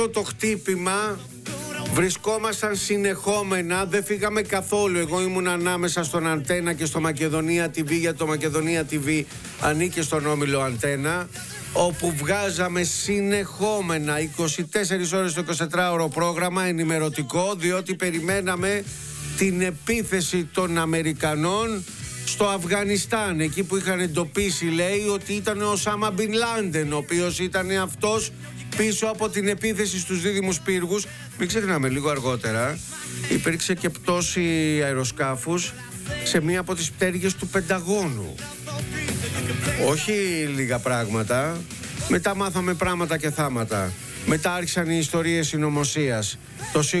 το χτύπημα βρισκόμασταν συνεχόμενα, δεν φύγαμε καθόλου. Εγώ ήμουν ανάμεσα στον Αντένα και στο Μακεδονία TV, γιατί το Μακεδονία TV ανήκε στον όμιλο Αντένα, όπου βγάζαμε συνεχόμενα 24 ώρες το 24ωρο πρόγραμμα ενημερωτικό, διότι περιμέναμε την επίθεση των Αμερικανών στο Αφγανιστάν, εκεί που είχαν εντοπίσει, λέει, ότι ήταν ο Οσάμα Μπιν Λάντεν, ο οποίος ήταν αυτός πίσω από την επίθεση στους δίδυμους πύργους. Μην ξεχνάμε, λίγο αργότερα υπήρξε και πτώση αεροσκάφους σε μία από τις πτέρυγες του Πενταγώνου. Όχι λίγα πράγματα. Μετά μάθαμε πράγματα και θάματα. Μετά άρχισαν οι ιστορίες συνωμοσίας. Το